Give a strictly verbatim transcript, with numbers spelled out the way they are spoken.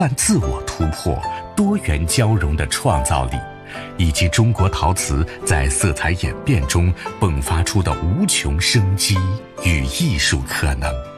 自我突破、多元交融的创造力，以及中国陶瓷在色彩演变中迸发出的无穷生机与艺术可能。